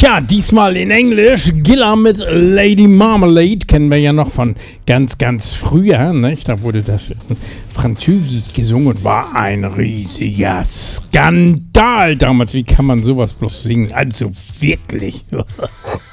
Tja, diesmal in Englisch. Gilla mit Lady Marmalade kennen wir ja noch von ganz, ganz früher, nicht? Da wurde das französisch gesungen und war ein riesiger Skandal damals. Wie kann man sowas bloß singen? Also wirklich.